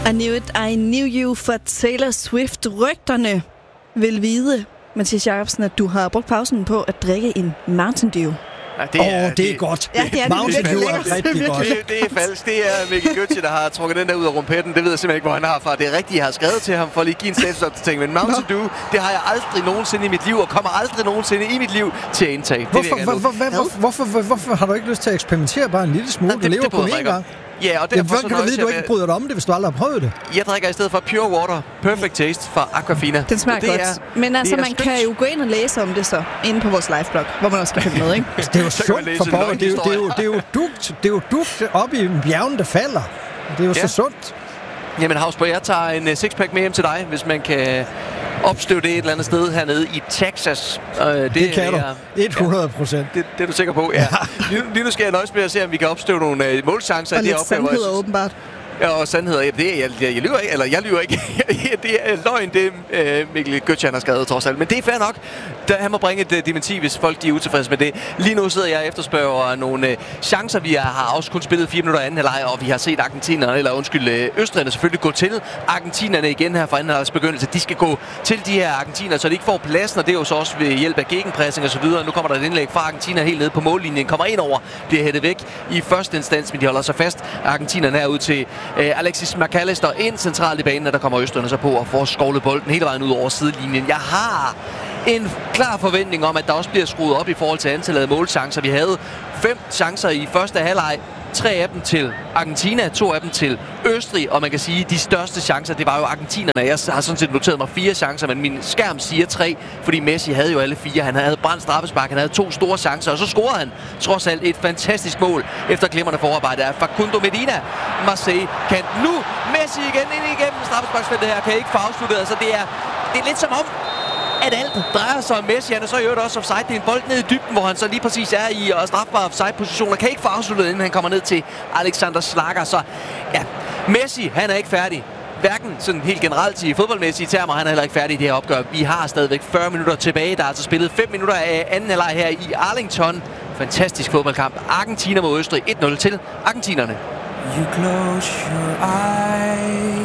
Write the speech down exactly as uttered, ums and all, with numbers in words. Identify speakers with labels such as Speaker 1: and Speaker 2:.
Speaker 1: I knew it, I knew you for Taylor Swift. Rygterne vil vide, Mathias Jacobsen, at du har brugt pausen på at drikke en Mountain Dew.
Speaker 2: Ja, det er,
Speaker 3: oh, det er godt.
Speaker 1: Ja, det er
Speaker 3: Mountain Dew
Speaker 1: det
Speaker 3: er rigtig godt.
Speaker 2: Det, det er falsk. Det er Mikkel Götze, der har trukket den der ud af rumpetten. Det ved jeg simpelthen ikke, hvor han har fra. Det er rigtigt, jeg har skrevet til ham for at lige give en statusopdatering. Men Mountain Dew, det har jeg aldrig nogensinde i mit liv, og kommer aldrig nogensinde i mit liv til at indtage.
Speaker 3: Hvorfor, hvor, hvor, hvor, hvorfor, hvorfor, hvorfor har du ikke lyst til at eksperimentere bare en lille smule?
Speaker 2: Ja, det,
Speaker 3: du lever
Speaker 2: det
Speaker 3: kun én gang.
Speaker 2: Ja, og derfor
Speaker 3: ja, så kan du vide, at du ikke bryder dig om det, hvis du aldrig har prøvet det.
Speaker 2: Jeg drikker i stedet for Pure Water Perfect Taste fra Aquafina.
Speaker 1: Den smager godt. Er, Men altså, man kan jo gå ind og læse om det så inde på vores liveblog, hvor man også skal følge med, ikke?
Speaker 3: Det er jo sundt for borgerne. Det, det, det, det er jo dugt. Det er jo dugt op i bjergen, der falder. Det er jo ja. så sundt.
Speaker 2: Jamen, Havsborg, jeg tager en sixpack med hjem til dig, hvis man kan opstøve det et eller andet sted hernede i Texas. Uh, det,
Speaker 3: det kan
Speaker 2: er,
Speaker 3: du. hundrede procent.
Speaker 2: Ja, det, det er du sikker på, ja. Lige, lige nu skal jeg nøjes med at se, om vi kan opstøve nogle uh, målchancer.
Speaker 1: Og
Speaker 2: lidt
Speaker 1: sandheder åbenbart.
Speaker 2: Ja, og sandheder. Ja, det er, jeg, jeg, jeg lyver ikke, eller jeg lyver ikke. Det er løgn, det uh, Mikkel Götze har skrevet trods alt. Men det er fair nok. Der, han må bringe et uh, dementi, hvis folk de er utilfredse med det. Lige nu sidder jeg og efterspørger nogle uh, chancer. Vi har også kun spillet fire minutter anden halvleg, og vi har set argentinerne, eller undskyld, uh, østrigerne selvfølgelig gå til argentinerne igen her fra anden halvlegs begyndelse. De skal gå til de her argentiner, så de ikke får pladsen, og det er jo så også ved hjælp af gegenpressing og så videre. Nu kommer der et indlæg fra Argentina helt nede på mållinjen, kommer ind over, bliver hættet væk i første instans, men de holder sig fast. Argentinerne er ud til uh, Alexis McAllister ind centralt i banen, og der kommer østrigerne så på og får skovlet bolden hele vejen ud over sidelinjen. Jeg har en klar forventning om, at der også bliver skruet op i forhold til antallet af målchancer. Vi havde fem chancer i første halvleg. Tre af dem til Argentina, to af dem til Østrig, og man kan sige, at de største chancer, det var jo argentinerne. Jeg har sådan set noteret mig fire chancer, men min skærm siger tre, fordi Messi havde jo alle fire. Han havde brændt straffespark, han havde to store chancer, og så scorede han trods alt et fantastisk mål efter glimrende forarbejde af Facundo Medina. Marseille kan nu Messi igen ind igennem straffesparksfeltet her, kan ikke få afsluttet. Altså det er, det er lidt som om, at alt drejer sig om Messi. Han er så i øvrigt også offside. Det er en bold ned i dybden, hvor han så lige præcis er i og strafbare offside-positioner. Kan ikke få afsluttet, inden han kommer ned til Alexander Schlager. Så ja, Messi, han er ikke færdig. Hverken sådan helt generelt i fodboldmæssige termer, han er heller ikke færdig i det her opgør. Vi har stadigvæk fyrre minutter tilbage. Der er altså spillet fem minutter af anden halvleg her i Arlington. Fantastisk fodboldkamp. Argentina mod Østrig. et nul til argentinerne.
Speaker 4: You close your eyes.